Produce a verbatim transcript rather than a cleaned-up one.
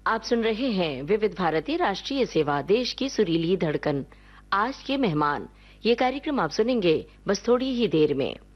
आप सुन रहे हैं विविध भारती राष्ट्रीय सेवा, देश की सुरीली धड़कन। आज के मेहमान, ये कार्यक्रम आप सुनेंगे बस थोड़ी ही देर में।